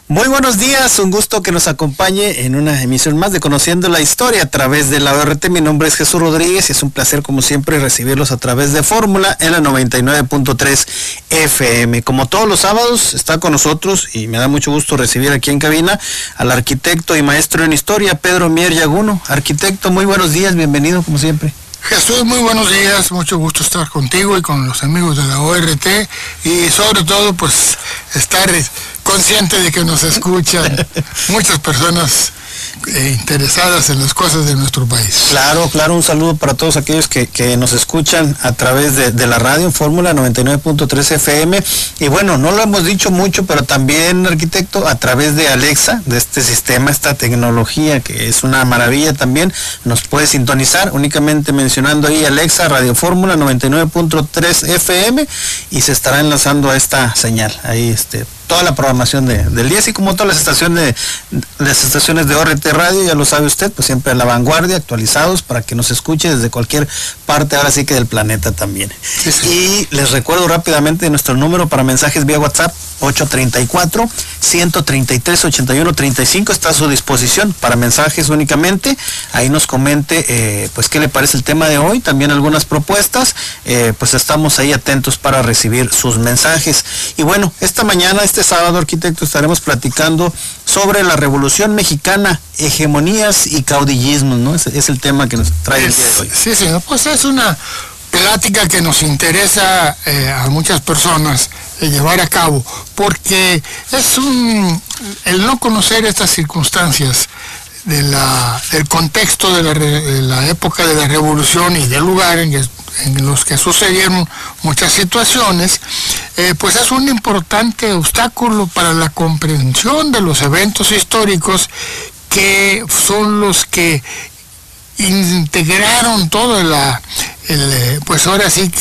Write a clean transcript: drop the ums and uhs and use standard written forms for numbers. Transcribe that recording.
Muy buenos días, un gusto que nos acompañe en una emisión más de Conociendo la Historia a través de la ORT. Mi nombre es Jesús Rodríguez y es un placer como siempre recibirlos a través de Fórmula en la 99.3 FM. Como todos los sábados está con nosotros y me da mucho gusto recibir aquí en cabina al arquitecto y maestro en historia Pedro Mier Yaguno. Arquitecto, muy buenos días, bienvenido como siempre. Jesús, muy buenos días, mucho gusto estar contigo y con los amigos de la ORT y sobre todo pues estar consciente de que nos escuchan muchas personas interesadas en las cosas de nuestro país. Claro, un saludo para todos aquellos que nos escuchan a través de la radio en Fórmula 99.3 FM. Y bueno, no lo hemos dicho mucho, pero también, arquitecto, a través de Alexa, de este sistema, esta tecnología que es una maravilla también, nos puede sintonizar únicamente mencionando ahí Alexa, Radio Fórmula 99.3 FM y se estará enlazando a esta señal. Ahí toda la programación del día, así como todas las estaciones de ORT Radio, ya lo sabe usted, pues siempre a la vanguardia, actualizados para que nos escuche desde cualquier parte, ahora sí que del planeta también. Sí. Y les recuerdo rápidamente nuestro número para mensajes vía WhatsApp, 834-133-8135, está a su disposición para mensajes únicamente. Ahí nos comente pues qué le parece el tema de hoy, también algunas propuestas, pues estamos ahí atentos para recibir sus mensajes. Y bueno, esta mañana, este sábado, arquitecto, estaremos platicando sobre la Revolución Mexicana, hegemonías y caudillismos, ¿no? Es el tema que nos trae el día de hoy. Sí, señor, pues es una plática que nos interesa a muchas personas llevar a cabo, porque es el no conocer estas circunstancias del contexto de la época de la Revolución y del lugar en los que sucedieron muchas situaciones, pues es un importante obstáculo para la comprensión de los eventos históricos que son los que integraron todo pues ahora sí